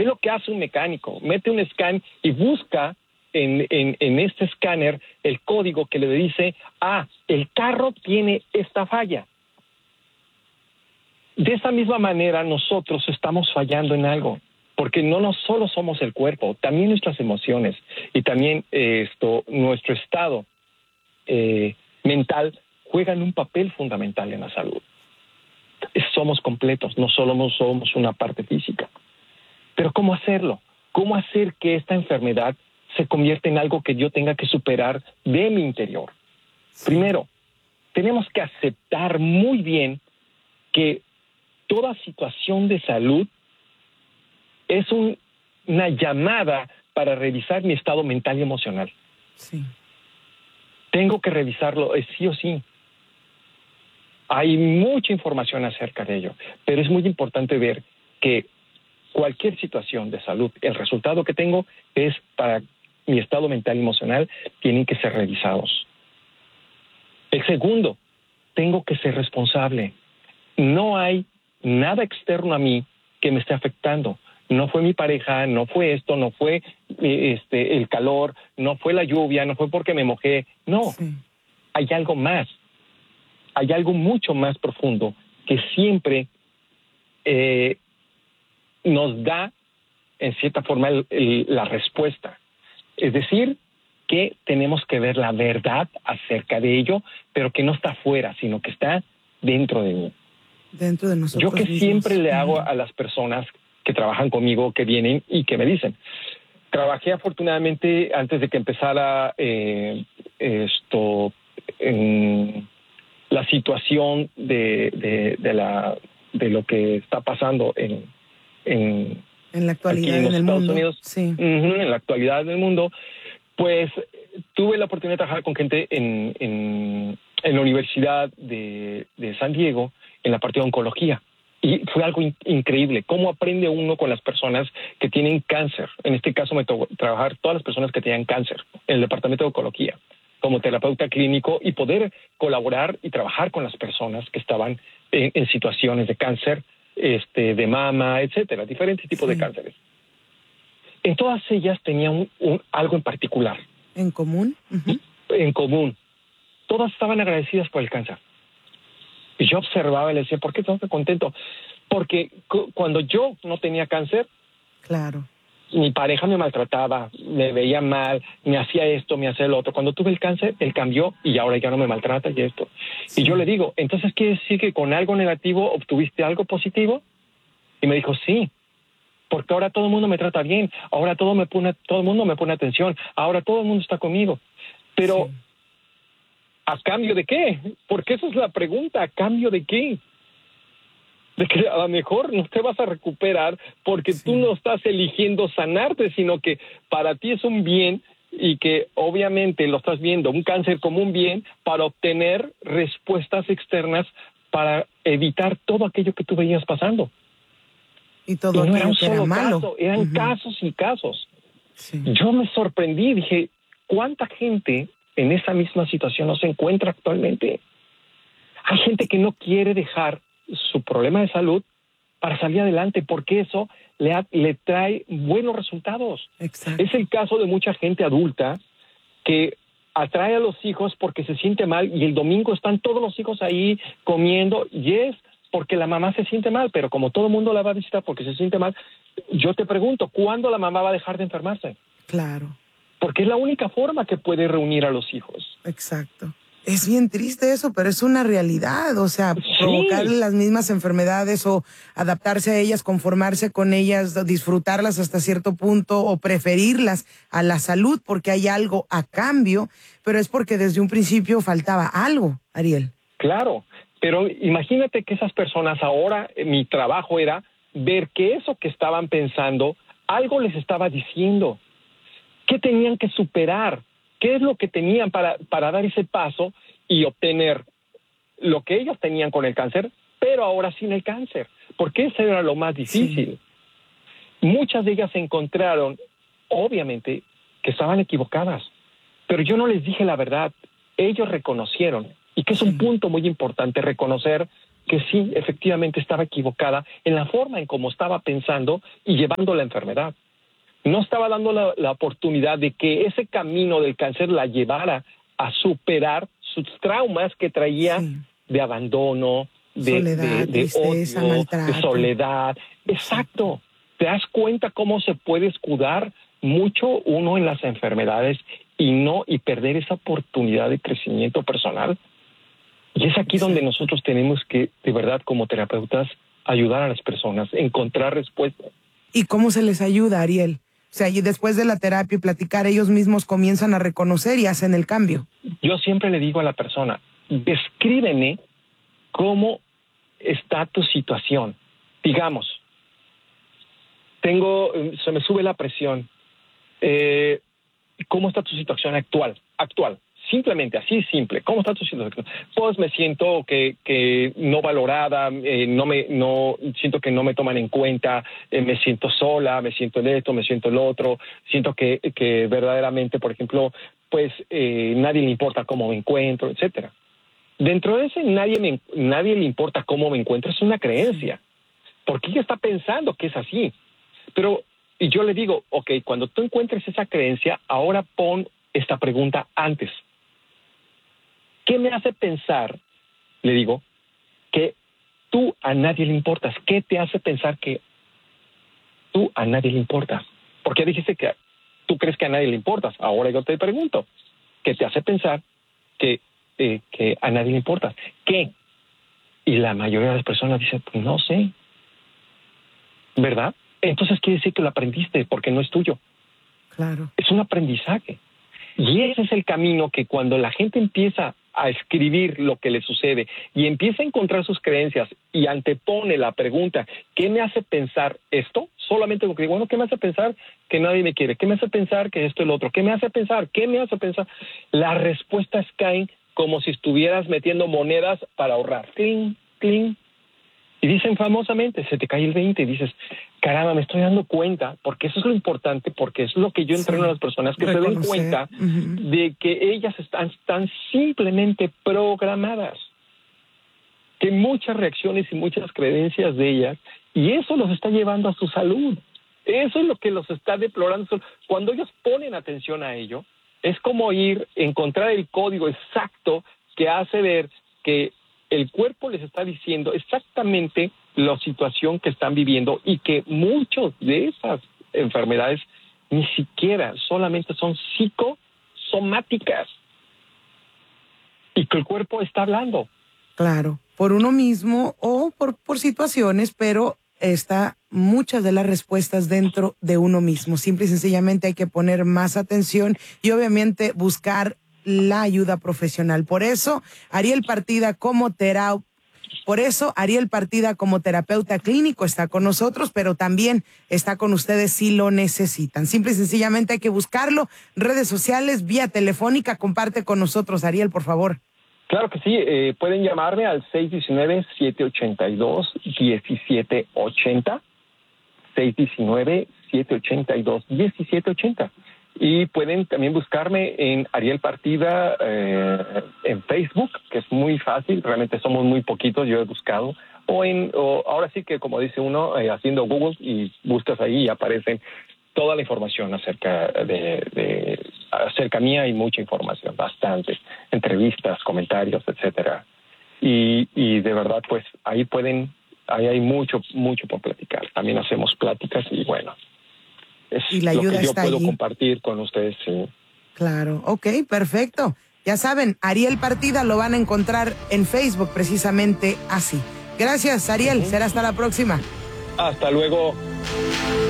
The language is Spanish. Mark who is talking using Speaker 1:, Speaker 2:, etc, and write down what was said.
Speaker 1: Es lo que hace un mecánico, mete un scan y busca en este escáner el código que le dice, el carro tiene esta falla. De esa misma manera nosotros estamos fallando en algo, porque no solo somos el cuerpo, también nuestras emociones y también nuestro estado mental juegan un papel fundamental en la salud. Somos completos, no solo somos una parte física. Pero ¿cómo hacerlo? ¿Cómo hacer que esta enfermedad se convierta en algo que yo tenga que superar de mi interior? Sí. Primero, tenemos que aceptar muy bien que toda situación de salud es una llamada para revisar mi estado mental y emocional. Sí. Tengo que revisarlo sí o sí. Hay mucha información acerca de ello, pero es muy importante ver que cualquier situación de salud, el resultado que tengo es para mi estado mental y emocional, tienen que ser revisados. El segundo, tengo que ser responsable. No hay nada externo a mí que me esté afectando. No fue mi pareja, no fue esto, no fue el calor, no fue la lluvia, no fue porque me mojé. No, sí. Hay algo más. Hay algo mucho más profundo que siempre nos da, en cierta forma, la respuesta. Es decir, que tenemos que ver la verdad acerca de ello, pero que no está afuera, sino que está dentro de mí.
Speaker 2: Dentro de nosotros
Speaker 1: Yo que
Speaker 2: mismos.
Speaker 1: Siempre le hago a las personas que trabajan conmigo, que vienen y que me dicen, trabajé afortunadamente antes de que empezara la situación de lo que está pasando en
Speaker 2: la actualidad en el mundo,
Speaker 1: Unidos,
Speaker 2: sí.
Speaker 1: En la actualidad del mundo, pues tuve la oportunidad de trabajar con gente en la Universidad de San Diego, en la parte de oncología. Y fue algo increíble, cómo aprende uno con las personas que tienen cáncer. En este caso me tocó trabajar todas las personas que tenían cáncer en el departamento de oncología, como terapeuta clínico, y poder colaborar y trabajar con las personas que estaban en situaciones de cáncer, de mama, etcétera, diferentes tipos de cánceres. En todas ellas tenían algo en particular.
Speaker 2: ¿En común? Uh-huh.
Speaker 1: En común. Todas estaban agradecidas por el cáncer. Y yo observaba y le decía, ¿por qué estás tan contento? Porque cuando yo no tenía cáncer,
Speaker 2: claro,
Speaker 1: mi pareja me maltrataba, me veía mal, me hacía esto, me hacía lo otro. Cuando tuve el cáncer, él cambió y ahora ya no me maltrata y esto. Sí. Y yo le digo, ¿entonces quiere decir que con algo negativo obtuviste algo positivo? Y me dijo, sí, porque ahora todo el mundo me trata bien, ahora todo el mundo me pone atención, ahora todo el mundo está conmigo. Pero, sí. ¿A cambio de qué? Porque esa es la pregunta, ¿a cambio de qué? De que a lo mejor no te vas a recuperar porque sí. Tú no estás eligiendo sanarte, sino que para ti es un bien y que obviamente lo estás viendo, un cáncer como un bien para obtener respuestas externas para evitar todo aquello que tú veías pasando.
Speaker 2: Y todo
Speaker 1: y no
Speaker 2: aquello que era malo.
Speaker 1: Caso, eran casos y casos.
Speaker 2: Sí.
Speaker 1: Yo me sorprendí, dije, ¿cuánta gente en esa misma situación no se encuentra actualmente? Hay gente que no quiere dejar su problema de salud para salir adelante, porque eso le trae buenos resultados.
Speaker 2: Exacto.
Speaker 1: Es el caso de mucha gente adulta que atrae a los hijos porque se siente mal y el domingo están todos los hijos ahí comiendo y es porque la mamá se siente mal, pero como todo el mundo la va a visitar porque se siente mal, yo te pregunto, ¿cuándo la mamá va a dejar de enfermarse?
Speaker 2: Claro.
Speaker 1: Porque es la única forma que puede reunir a los hijos.
Speaker 2: Exacto. Es bien triste eso, pero es una realidad, o sea,
Speaker 1: sí.
Speaker 2: Provocarle las mismas enfermedades o adaptarse a ellas, conformarse con ellas, disfrutarlas hasta cierto punto o preferirlas a la salud porque hay algo a cambio, pero es porque desde un principio faltaba algo, Ariel.
Speaker 1: Claro, pero imagínate que esas personas ahora, mi trabajo era ver que eso que estaban pensando, algo les estaba diciendo. ¿Qué tenían que superar? ¿Qué es lo que tenían para dar ese paso y obtener lo que ellos tenían con el cáncer, pero ahora sin el cáncer? Porque eso era lo más difícil. Sí. Muchas de ellas se encontraron, obviamente, que estaban equivocadas, pero yo no les dije la verdad. Ellos reconocieron, y que es un punto muy importante, reconocer que sí, efectivamente estaba equivocada en la forma en cómo estaba pensando y llevando la enfermedad. No estaba dando la oportunidad de que ese camino del cáncer la llevara a superar sus traumas que traía de abandono, de
Speaker 2: soledad, tristeza,
Speaker 1: odio,
Speaker 2: maltrato.
Speaker 1: de soledad. Exacto. ¿Te das cuenta cómo se puede escudar mucho uno en las enfermedades y perder esa oportunidad de crecimiento personal? Y es aquí donde nosotros tenemos que, de verdad, como terapeutas, ayudar a las personas, encontrar respuestas.
Speaker 2: ¿Y cómo se les ayuda, Ariel? O sea, y después de la terapia y platicar, ellos mismos comienzan a reconocer y hacen el cambio.
Speaker 1: Yo siempre le digo a la persona, descríbeme cómo está tu situación. Digamos, se me sube la presión. ¿Cómo está tu situación actual? Simplemente, así simple. ¿Cómo está tu situación? Pues me siento que no valorada, siento que no me toman en cuenta, me siento sola, me siento esto, me siento el otro, siento que verdaderamente, por ejemplo, pues nadie le importa cómo me encuentro, etcétera. Dentro de ese nadie le importa cómo me encuentro, es una creencia, porque ella está pensando que es así. Y yo le digo, ok, cuando tú encuentres esa creencia, ahora pon esta pregunta antes. ¿Qué me hace pensar, le digo, que tú a nadie le importas? ¿Qué te hace pensar que tú a nadie le importas? Porque dijiste que tú crees que a nadie le importas. Ahora yo te pregunto, ¿qué te hace pensar que a nadie le importas? ¿Qué? Y la mayoría de las personas dicen, pues no sé. ¿Verdad? Entonces quiere decir que lo aprendiste porque no es tuyo.
Speaker 2: Claro.
Speaker 1: Es un aprendizaje. Y ese es el camino que cuando la gente empieza a escribir lo que le sucede y empieza a encontrar sus creencias y antepone la pregunta, ¿qué me hace pensar esto? Solamente porque, bueno, ¿qué me hace pensar que nadie me quiere? ¿Qué me hace pensar que esto y lo otro? ¿Qué me hace pensar? ¿Qué me hace pensar? Las respuestas caen como si estuvieras metiendo monedas para ahorrar. Cling, cling. Y dicen famosamente, se te cae el 20 y dices, caramba, me estoy dando cuenta, porque eso es lo importante, porque es lo que yo entreno a las personas, que se den cuenta de que ellas están simplemente programadas, que muchas reacciones y muchas creencias de ellas, y eso los está llevando a su salud. Eso es lo que los está deplorando. Cuando ellos ponen atención a ello, es como encontrar el código exacto que hace ver que el cuerpo les está diciendo exactamente la situación que están viviendo y que muchas de esas enfermedades ni siquiera solamente son psicosomáticas y que el cuerpo está hablando.
Speaker 2: Claro, por uno mismo o por situaciones, pero muchas de las respuestas dentro de uno mismo. Simple y sencillamente hay que poner más atención y obviamente buscar la ayuda profesional. Por eso, Ariel Partida como terapeuta clínico está con nosotros, pero también está con ustedes si lo necesitan. Simple y sencillamente hay que buscarlo, redes sociales, vía telefónica. Comparte con nosotros, Ariel, por favor.
Speaker 1: Claro que sí, pueden llamarme al 619-782-1780, 619-782-1780. Y pueden también buscarme en Ariel Partida en Facebook, que es muy fácil, realmente somos muy poquitos, yo he buscado, o ahora sí que como dice uno, haciendo Google y buscas ahí y aparecen toda la información acerca mía, y mucha información, bastante, entrevistas, comentarios, etcétera. Y de verdad, pues ahí hay mucho por platicar. También hacemos pláticas y bueno, es
Speaker 2: y la ayuda
Speaker 1: lo que yo
Speaker 2: está
Speaker 1: puedo
Speaker 2: allí.
Speaker 1: compartir con ustedes. Sí.
Speaker 2: Claro, ok, perfecto. Ya saben, Ariel Partida lo van a encontrar en Facebook precisamente así. Gracias, Ariel. Será hasta la próxima.
Speaker 1: Hasta luego.